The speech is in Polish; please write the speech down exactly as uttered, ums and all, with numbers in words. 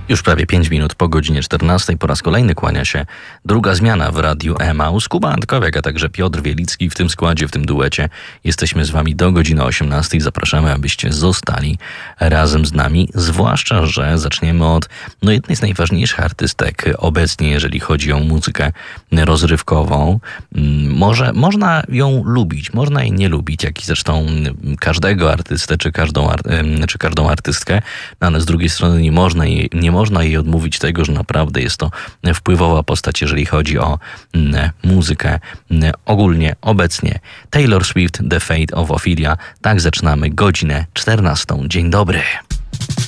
Już prawie pięć minut po godzinie czternastej po raz kolejny kłania się druga zmiana w Radiu Emaus. Kuba Antkowiak, a także Piotr Wielicki w tym składzie, w tym duecie. Jesteśmy z wami do godziny osiemnastej. Zapraszamy, abyście zostali razem z nami. Zwłaszcza, że zaczniemy od no, jednej z najważniejszych artystek obecnie, jeżeli chodzi o muzykę rozrywkową. Może, można ją lubić, można jej nie lubić, jak i zresztą każdego artystę, czy każdą, czy każdą artystkę, no, ale z drugiej strony nie można jej, nie można jej odmówić tego, że naprawdę jest to wpływowa postać, jeżeli chodzi o muzykę ogólnie, obecnie. Taylor Swift, The Fate of Ophelia. Tak zaczynamy godzinę czternastą. Dzień dobry.